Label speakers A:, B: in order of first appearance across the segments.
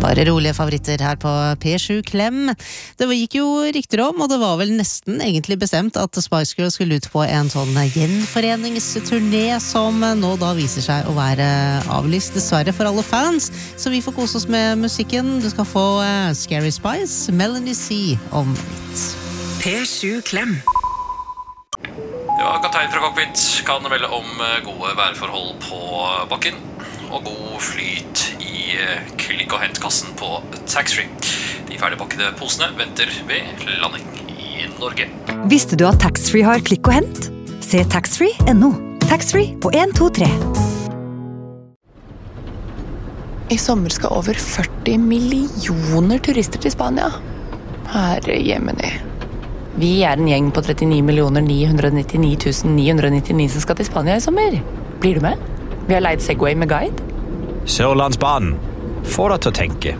A: Bare rolige favoritter her på P7 Klem. Det gikk jo rykter om, og det var vel nesten egentlig bestemt at Spice Girls skulle ut på en sånn gjenforeningsturné som nå da viser seg å være avlyst, dessverre for alle fans. Så vi får kose oss med musikken. Du skal få Scary Spice, Melanie C om litt.
B: P7 Klem.
C: Ja, kaptein fra cockpit kan melde om gode værforhold på bakken og god flyt i klikk- og hentkassen på taxfree. De ferdigpakkede posene venter ved landing i Norge.
D: Visste du at taxfree har klikk og hent? Se taxfree.no. Taxfree på 1, 2, 3.
E: I sommer skal over 40 millioner turister til Spania. Herre Jemini. Vi en gjeng på 39 999 999 som skal til Spania i sommer. Blir du med? Vi har leid Segway med guide.
F: Sørlandsbanen. Få deg til å tenke.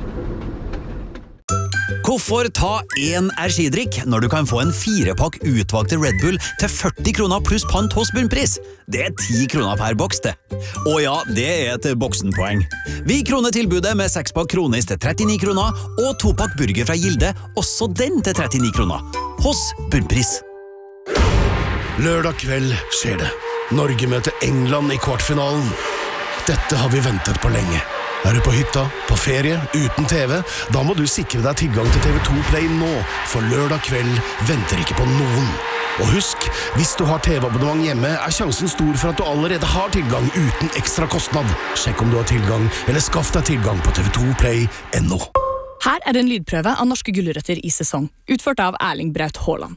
G: Hvorfor ta en energidrikk når du kan få en 4-pakk utvalgte Red Bull til 40 kroner pluss pant hos Bunnpris? Det 10 kroner per boks det. Og ja, det et boksenpoeng. Vi kroner tilbudet med 6-pakk Kronis til 39 kroner og 2-pakk burger fra Gilde, også den til 39 kroner. Hos Bunnpris.
H: Lørdag kveld skjer det. Norge møter England i kvartfinalen. Dette har vi ventet på lenge. Er du på hytta, på ferie, uten TV? Da må du sikre deg tilgang til TV2 Play nå, for lørdag kveld venter ikke på noen. Og husk, hvis du har TV-abonnement hjemme, sjansen stor for at du allerede har tilgang uten ekstra kostnad. Sjekk om du har tilgang, eller skaff deg tilgang på TV2 Play.no.
I: Her en lydprøve av norske gulrøtter i sesong, utført av Erling Braut Haaland.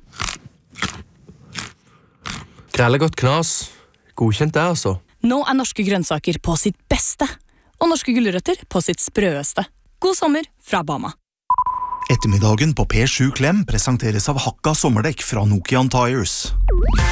J: Grellegodt knas. Godkjent det, altså.
I: Nå norske grønnsaker på sitt beste, og norske gulrøtter på sitt sprøeste. God sommer fra Bama.
K: Ettermiddagen på P7 Klem presenteres av Hakka sommerdekk fra Nokian Tires.